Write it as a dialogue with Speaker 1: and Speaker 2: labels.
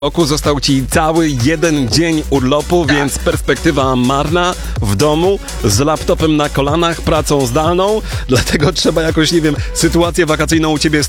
Speaker 1: roku został ci cały jeden dzień urlopu, więc perspektywa marna w domu, z laptopem na kolanach, pracą zdalną, dlatego trzeba jakoś, nie wiem, sytuację wakacyjną u ciebie